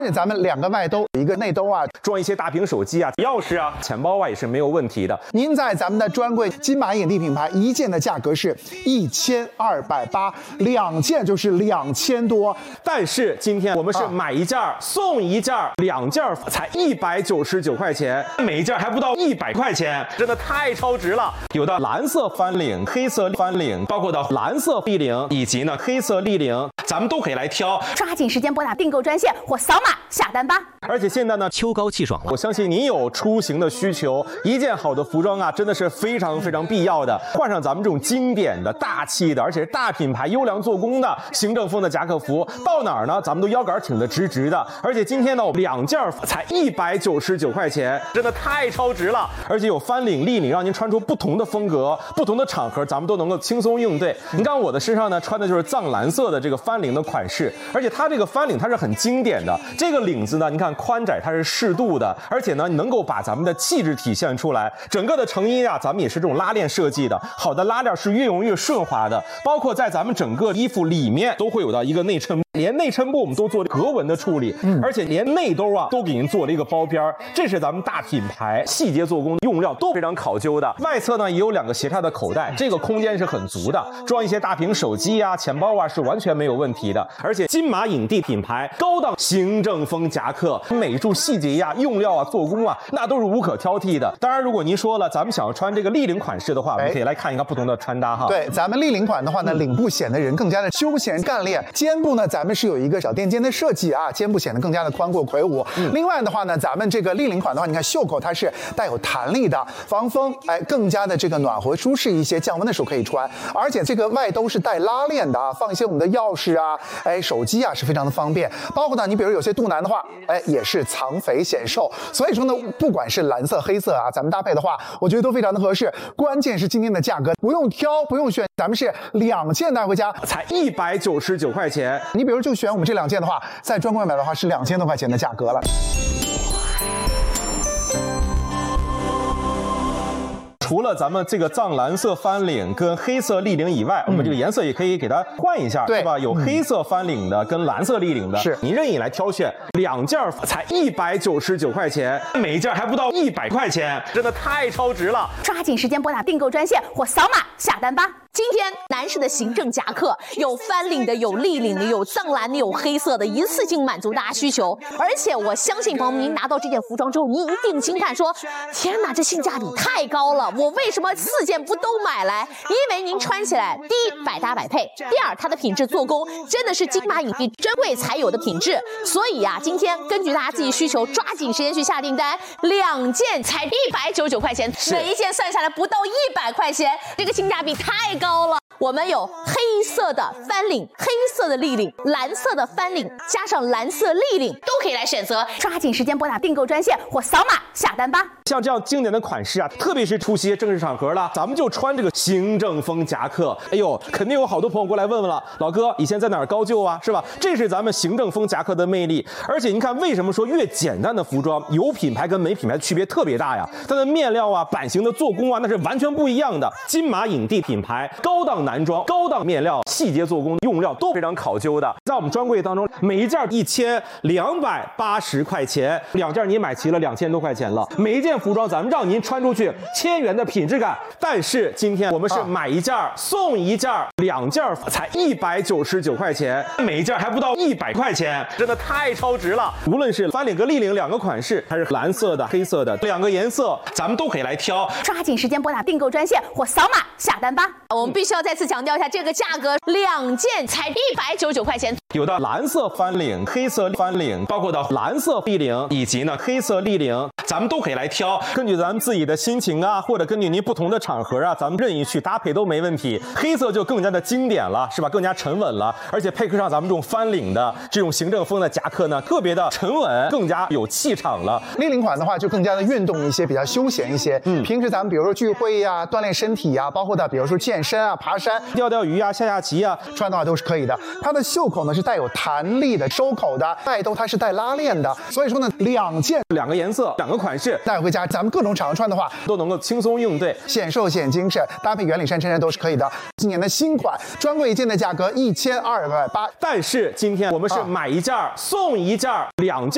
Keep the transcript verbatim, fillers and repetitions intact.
咱们两个外兜，一个内兜啊， 装一些大屏手机啊、钥匙啊、钱包啊也是没有问题的。 您在咱们的专柜金马影帝品牌一件的价格是一千二百八，两件就是两千多。 但是今天我们是买一件、啊、送一件，两件才一百九十九块钱，每一件还不到一百块钱，真的太超值了。有的蓝色翻领、黑色翻领，包括的蓝色立领以及呢黑色立领，咱们都可以来挑。 抓紧时间拨打订购专线或扫码下单吧。 而且现在呢， 秋高气爽了， 我相信您有出行的需求，一件好的服装啊，真的是非常非常必要的。换上咱们这种经典的、大气的，而且是大品牌、优良做工的行政风的夹克服，到哪儿呢，咱们都腰杆挺得直直的。而且今天呢，两件才一百九十九块钱，真的太超值了。而且有翻领、立领，让您穿出不同的风格、不同的场合，咱们都能够轻松应对。你看我的身上呢，穿的就是藏蓝色的这个翻领的款式，而且它这个翻领它是很经典的，这个领子呢，你看宽窄它是适度的，而且呢能够把咱们的气质体现出来。整个的成衣啊，咱们也是这种拉链设计的，好的拉链是越用越顺滑的，包括在咱们整个衣服里面都会有到一个内衬，连内衬部我们都做格纹的处理，嗯，而且连内兜啊都给您做了一个包边，这是咱们大品牌细节做工，用料都非常考究的。外侧呢也有两个斜插的口袋，这个空间是很足的，装一些大屏手机啊、钱包啊是完全没有问题的。而且金马影帝品牌高档行政风夹克，美术细节呀、用料啊、做工啊，那都是无可挑剔的。当然，如果您说了咱们想要穿这个立领款式的话，我们可以来看一看不同的穿搭哈。 对，咱们立领款的话呢，领部显得人更加的休闲干练，肩部呢咱们是有一个小垫肩的设计啊，肩部显得更加的宽阔魁梧。嗯、另外的话呢，咱们这个立领款的话，你看袖口它是带有弹力的，防风，哎，更加的这个暖和舒适一些，降温的时候可以穿。而且这个外兜是带拉链的啊，放一些我们的钥匙啊，哎，手机啊是非常的方便。包括呢，你比如有些肚腩的话，哎，也是藏肥显瘦。所以说呢，不管是蓝色、黑色啊，咱们搭配的话，我觉得都非常的合适。关键是今天的价格不用挑，不用选，咱们是两件带回家才一百九十九块钱。 你比如就选我们这两件的话，在专柜买的话是两千多块钱的价格了。 除了咱们这个藏蓝色翻领跟黑色立领以外，嗯、我们这个颜色也可以给它换一下，是吧？有黑色翻领的跟蓝色立领的，是您任意来挑选。两件才一百九十九块钱，每一件还不到一百块钱，真的太超值了！ 抓紧时间拨打订购专线或扫码下单吧。今天男士的行政夹克有翻领的，有立领的，有藏蓝的，有黑色的，一次性满足大家需求。而且我相信朋友们，您拿到这件服装之后，您一定惊叹说：天哪，这性价比太高了！我为什么四件不都买来？因为您穿起来，第一百搭百配，第二它的品质做工真的是金马影帝专柜才有的品质。所以呀、啊，今天根据大家自己需求，抓紧时间去下订单，两件才一百九十九块钱，每一件算下来不到一百块钱，这个性价比太高了。我们有黑色的翻领、黑色的立领、蓝色的翻领，加上蓝色立领，都可以来选择。抓紧时间拨打订购专线或扫码下单吧。 像这样经典的款式啊，特别是出席正式场合了，咱们就穿这个行政风夹克。哎呦，肯定有好多朋友过来问问了，老哥以前在哪儿高就啊，是吧？这是咱们行政风夹克的魅力。而且您看，为什么说越简单的服装有品牌跟没品牌区别特别大呀？它的面料啊、版型的做工啊，那是完全不一样的。金马影帝品牌高档男装、高档面料、细节做工、用料都非常考究的。在我们专柜当中，每一件一千两百八十块钱，两件你买齐了两千多块钱了。每一件服装咱们让您穿出去千元的品质感。但是今天我们是买一件、啊、送一件，两件才一百九十九块钱，每一件还不到一百块钱，真的太超值了。无论是翻领和立领两个款式，还是蓝色的、黑色的两个颜色，咱们都可以来挑。 抓紧时间拨打订购专线或扫码下单吧。我们必须要再次强调一下，这个价格两件才一百九十九块钱。 有的蓝色翻领、黑色翻领，包括的蓝色立领以及呢黑色立领，咱们都可以来挑。根据咱们自己的心情啊，或者根据您不同的场合啊，咱们任意去搭配都没问题。黑色就更加的经典了，是吧？更加沉稳了，而且配合上咱们这种翻领的这种行政风的夹克呢，特别的沉稳，更加有气场了。 立领款的话就更加的运动一些，比较休闲一些。嗯，平时咱们比如说聚会呀、啊、锻炼身体呀、啊，包括的比如说健身啊、爬山、 钓钓鱼啊、下下棋啊， 穿的话都是可以的。它的袖口呢是带有弹力的收口的，外兜它是带拉链的，所以说呢，两件两个颜色、两个款式带回家，咱们各种场合穿的话都能够轻松应对， 显瘦显精神，搭配圆领衫、衬衫都是可以的。今年的新款专柜一件的价格一千二百八， 但是今天我们是买一件、啊、送一件，两件